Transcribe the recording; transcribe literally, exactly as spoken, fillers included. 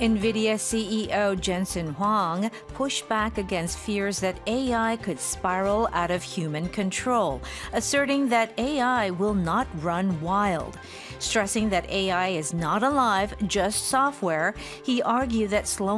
NVIDIA C E O Jensen Huang pushed back against fears that A I could spiral out of human control, asserting that A I will not run wild. Stressing that A I is not alive, just software, he argued that slowing